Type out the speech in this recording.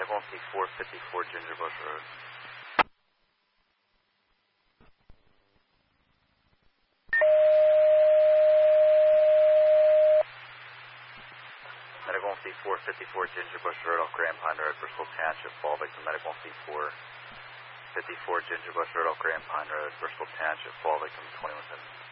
Medical C4, 54 Ginger Bush Road. Medical C4, 54 Ginger Bush Road off Grand Pine Road, Bristol Township. Fall victim, Medical C4, 54 Ginger Bush Road off Grand Pine Road, Bristol Township. Fall victim, 21 seconds.